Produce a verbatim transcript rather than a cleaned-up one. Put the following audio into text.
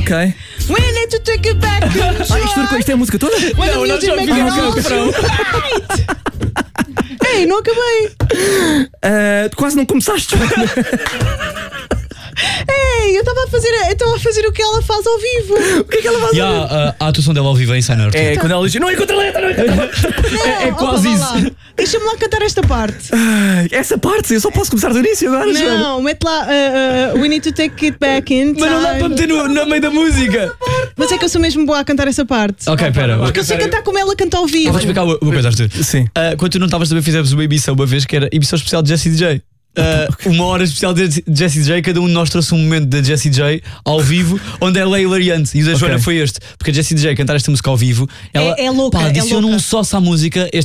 Ok. We need to take it back. Ah, isto, isto é a música toda? When Não, the nós music já makes vimos it o refrão. right. Ei, não acabei. Uh, quase não começaste. Ei, eu estava a fazer, eu estava a fazer o que ela faz ao vivo. O que é que ela faz? Yeah, a, a atuação dela ao vivo é insana. É quando ela diz: não encontra letra, não encontra letra. é Não, quase opa, isso. vá lá. Deixa-me lá cantar esta parte. Ai, essa parte, eu só posso começar do início agora, Joana. Não, mete lá uh, uh, We need to take it back in time. Mas não dá para meter no, no meio da música. Mas é que eu sou mesmo boa a cantar essa parte. Ok, pera. Porque eu sei cantar como ela canta ao Eu vivo. vou explicar uma uma coisa, Arthur. Sim. Uh, quando tu não estavas também fizemos uma emissão uma vez que era emissão especial de Jessie J. Uh, uma hora especial de Jessie J. Cada um de nós trouxe um momento da Jessie J ao vivo, onde ela é hilariante. E o da Joana Ok. foi este, porque a Jessie J cantar esta música ao vivo, ela É- é louca, pá, é adiciona louca. um sócio à música. Este